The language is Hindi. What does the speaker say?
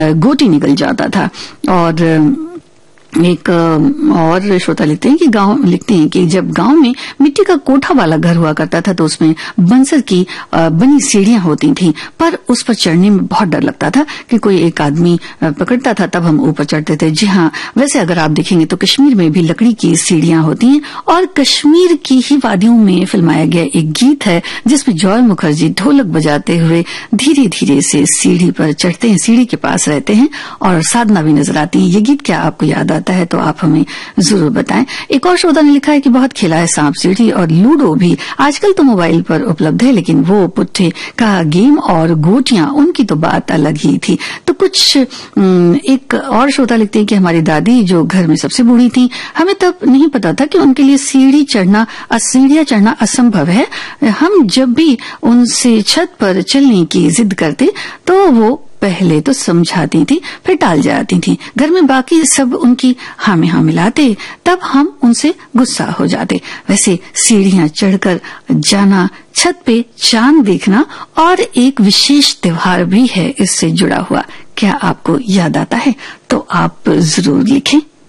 गोटी निकल जाता था। और एक और श्रोता लिखते हैं कि जब गांव में मिट्टी का कोठा वाला घर हुआ करता था तो उसमें बंसर की बनी सीढ़ियां होती थीं, पर उस पर चढ़ने में बहुत डर लगता था कि कोई एक आदमी पकड़ता था, तब हम ऊपर चढ़ते थे। जी हाँ, वैसे अगर आप देखेंगे तो कश्मीर में भी लकड़ी की सीढ़ियां होती हैं, और कश्मीर की ही वादियों में फिल्माया गया एक गीत है जिसमें जॉय मुखर्जी ढोलक बजाते हुए धीरे धीरे से सीढ़ी पर चढ़ते हैं, सीढ़ी के पास रहते हैं और साधना भी नजर आती है। ये गीत क्या आपको याद आता है तो आप हमें जरूर बताएं। एक और श्रोता ने लिखा है कि बहुत खेला है सांप सीढ़ी और लूडो भी, आजकल तो मोबाइल पर उपलब्ध है, लेकिन वो पुट्ठे का गेम और गोटियां, उनकी तो बात अलग ही थी। तो कुछ एक और श्रोता लिखते हैं कि हमारी दादी जो घर में सबसे बूढ़ी थी, हमें तब नहीं पता था कि उनके लिए सीढ़ियां चढ़ना असंभव है। हम जब भी उनसे छत पर चलने की जिद करते तो वो पहले तो समझाती थी, फिर टाल जाती थी। घर में बाकी सब उनकी हाँ में हाँ मिलाते, तब हम उनसे गुस्सा हो जाते। वैसे सीढ़ियां चढ़कर जाना, छत पे चांद देखना और एक विशेष त्योहार भी है इससे जुड़ा हुआ, क्या आपको याद आता है? तो आप जरूर लिखें।